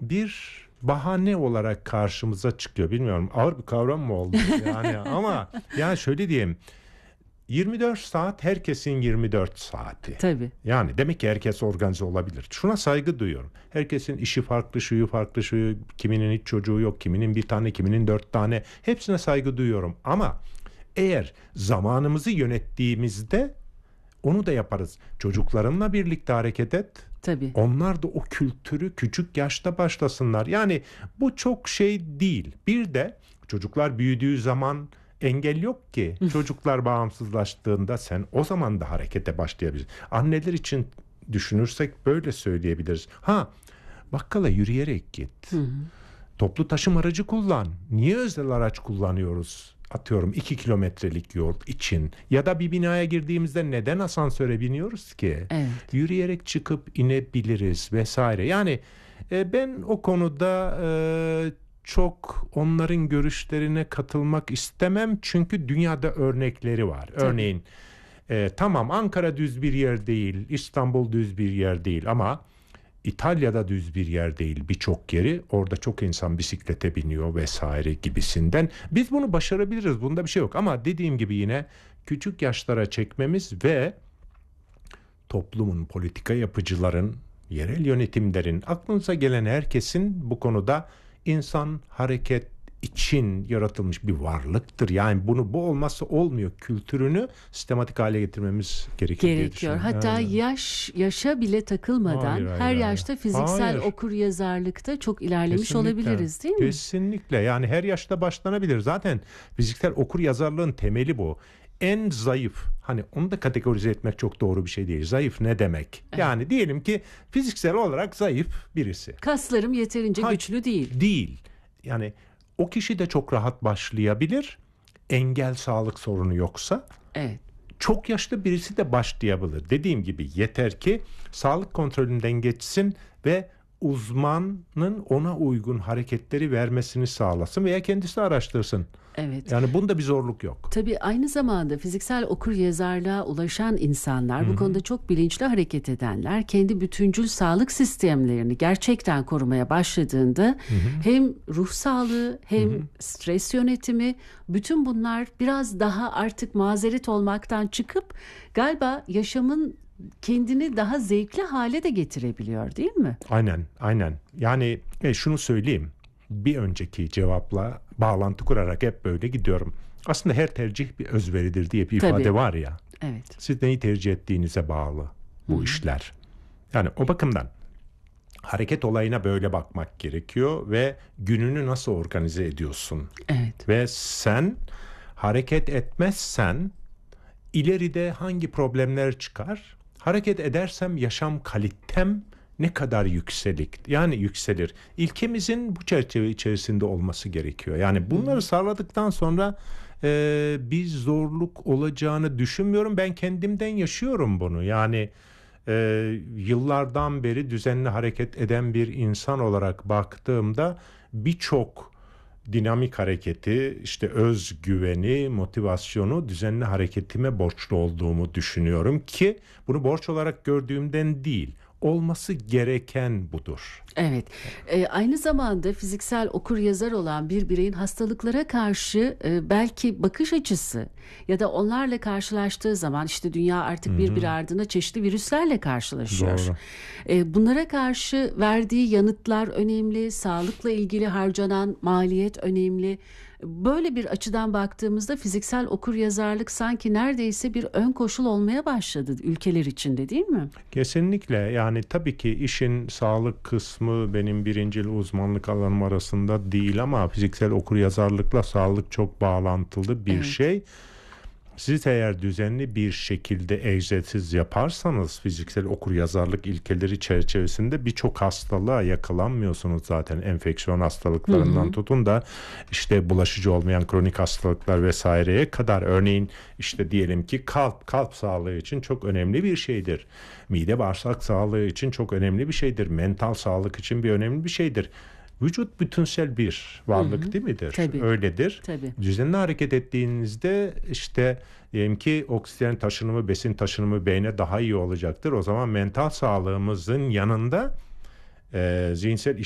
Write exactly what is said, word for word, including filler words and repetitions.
bir bahane olarak karşımıza çıkıyor. Bilmiyorum, ağır bir kavram mı oldu yani ama yani şöyle diyeyim. yirmi dört saat herkesin yirmi dört saati. Tabii. Yani demek ki herkes organize olabilir. Şuna saygı duyuyorum. Herkesin işi farklı, şuyu farklı, şuyu, kiminin hiç çocuğu yok, kiminin bir tane, kiminin dört tane. Hepsine saygı duyuyorum. Ama eğer zamanımızı yönettiğimizde onu da yaparız. Çocuklarınla birlikte hareket et. Tabii. Onlar da o kültürü küçük yaşta başlasınlar. Yani bu çok şey değil. Bir de çocuklar büyüdüğü zaman engel yok ki. Çocuklar bağımsızlaştığında sen o zaman da harekete başlayabilirsin. Anneler için düşünürsek böyle söyleyebiliriz. Ha, bakkala yürüyerek git. Hı hı. Toplu taşıma aracı kullan. Niye özel araç kullanıyoruz? Atıyorum iki kilometrelik yol için. Ya da bir binaya girdiğimizde neden asansöre biniyoruz ki? Evet. Yürüyerek çıkıp inebiliriz vesaire. Yani e, ben o konuda e, çok onların görüşlerine katılmak istemem. Çünkü dünyada örnekleri var. Tabii. Örneğin e, tamam, Ankara düz bir yer değil, İstanbul düz bir yer değil ama İtalya'da düz bir yer değil birçok yeri. Orada çok insan bisiklete biniyor vesaire gibisinden. Biz bunu başarabiliriz. Bunda bir şey yok. Ama dediğim gibi yine küçük yaşlara çekmemiz ve toplumun, politika yapıcıların, yerel yönetimlerin, aklınıza gelen herkesin bu konuda insan hareket için yaratılmış bir varlıktır. Yani bunu bu olmazsa olmuyor. Kültürünü sistematik hale getirmemiz gerekiyor. Gerekiyor. Hatta yani. yaş yaşa bile takılmadan Hayır, hayır, her hayır. yaşta fiziksel Hayır. okur yazarlıkta çok ilerlemiş Kesinlikle. olabiliriz, değil mi? Kesinlikle. Yani her yaşta başlanabilir. Zaten fiziksel okur yazarlığın temeli bu. En zayıf, hani onu da kategorize etmek çok doğru bir şey değil. Zayıf ne demek? Evet. Yani diyelim ki fiziksel olarak zayıf birisi. Kaslarım yeterince Ha, güçlü değil. Değil. Yani o kişi de çok rahat başlayabilir. Engel, sağlık sorunu yoksa. Evet. Çok yaşlı birisi de başlayabilir. Dediğim gibi yeter ki sağlık kontrolünden geçsin ve uzmanın ona uygun hareketleri vermesini sağlasın veya kendisi araştırsın. Evet. Yani bunda bir zorluk yok. Tabii aynı zamanda fiziksel okur yazarlığa ulaşan insanlar, Hı-hı. bu konuda çok bilinçli hareket edenler, kendi bütüncül sağlık sistemlerini gerçekten korumaya başladığında Hı-hı. hem ruh sağlığı hem Hı-hı. stres yönetimi, bütün bunlar biraz daha artık mazeret olmaktan çıkıp galiba yaşamın kendini daha zevkli hale de getirebiliyor, değil mi? Aynen, aynen. Yani e, şunu söyleyeyim. Bir önceki cevapla bağlantı kurarak hep böyle gidiyorum. Aslında her tercih bir özveridir diye bir Tabii. ifade var ya. Evet. Siz neyi tercih ettiğinize bağlı bu Hı-hı. işler. Yani o bakımdan hareket olayına böyle bakmak gerekiyor ve gününü nasıl organize ediyorsun? Evet. Ve sen hareket etmezsen ileride hangi problemler çıkar? Hareket edersem yaşam kalitem ne kadar yükselik, yani yükselir. İlkemizin bu çerçeve içerisinde olması gerekiyor. Yani bunları sağladıktan sonra e, bir zorluk olacağını düşünmüyorum. Ben kendimden yaşıyorum bunu. Yani e, yıllardan beri düzenli hareket eden bir insan olarak baktığımda birçok dinamik hareketi, işte özgüveni, motivasyonu düzenli hareketime borçlu olduğumu düşünüyorum ki bunu borç olarak gördüğümden değil, olması gereken budur. Evet. E, aynı zamanda fiziksel okur yazar olan bir bireyin hastalıklara karşı e, belki bakış açısı ya da onlarla karşılaştığı zaman, işte dünya artık Hı-hı. bir bir ardına çeşitli virüslerle karşılaşıyor. Doğru. E, bunlara karşı verdiği yanıtlar önemli, sağlıkla ilgili harcanan maliyet önemli. Böyle bir açıdan baktığımızda fiziksel okur yazarlık sanki neredeyse bir ön koşul olmaya başladı ülkeler içinde, değil mi? Kesinlikle. Yani tabii ki işin sağlık kısmı benim birincil uzmanlık alanım arasında değil ama fiziksel okur yazarlıkla sağlık çok bağlantılı bir evet. şey. Siz eğer düzenli bir şekilde egzersiz yaparsanız fiziksel okuryazarlık ilkeleri çerçevesinde birçok hastalığa yakalanmıyorsunuz zaten. Enfeksiyon hastalıklarından hı hı. tutun da işte bulaşıcı olmayan kronik hastalıklar vesaireye kadar. Örneğin işte diyelim ki kalp, kalp sağlığı için çok önemli bir şeydir. Mide bağırsak sağlığı için çok önemli bir şeydir. Mental sağlık için bir önemli bir şeydir. Vücut bütünsel bir varlık hı hı. değil midir? Tabii. Öyledir. Tabii. Düzenli hareket ettiğinizde işte diyelim ki oksijen taşınımı, besin taşınımı beyne daha iyi olacaktır. O zaman mental sağlığımızın yanında e, zihinsel